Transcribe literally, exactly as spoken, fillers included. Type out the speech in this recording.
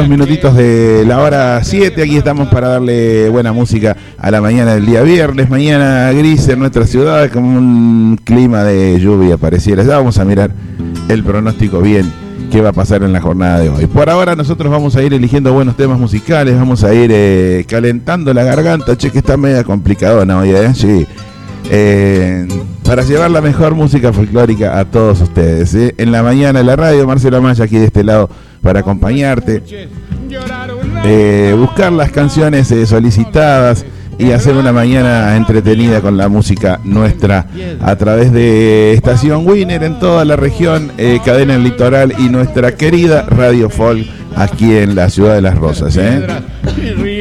Minutitos de la hora siete, aquí estamos para darle buena música a la mañana del día viernes, mañana gris en nuestra ciudad, con un clima de lluvia pareciera. Ya vamos a mirar el pronóstico bien, qué va a pasar en la jornada de hoy. Por ahora nosotros vamos a ir eligiendo buenos temas musicales, vamos a ir eh, calentando la garganta, che que está media complicadona hoy, ¿eh? Sí. Eh, para llevar la mejor música folclórica a todos ustedes, ¿eh? En la mañana en la radio, Marcelo Amaya aquí de este lado para acompañarte, eh, buscar las canciones eh, solicitadas y hacer una mañana entretenida con la música nuestra a través de Estación Winner en toda la región, eh, Cadena El Litoral y nuestra querida Radio Folk aquí en la Ciudad de Las Rosas, ¿eh?